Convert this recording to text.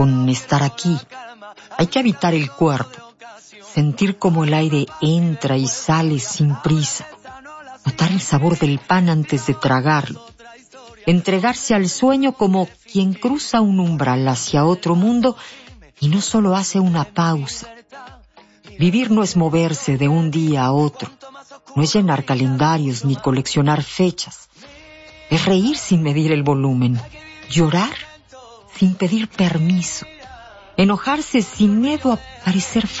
con estar aquí. Hay que habitar el cuerpo, sentir cómo el aire entra y sale sin prisa, notar el sabor del pan antes de tragarlo, entregarse al sueño como quien cruza un umbral hacia otro mundo y no solo hace una pausa. Vivir no es moverse de un día a otro, no es llenar calendarios ni coleccionar fechas. Es reír sin medir el volumen, llorar sin pedir permiso, enojarse sin miedo a parecer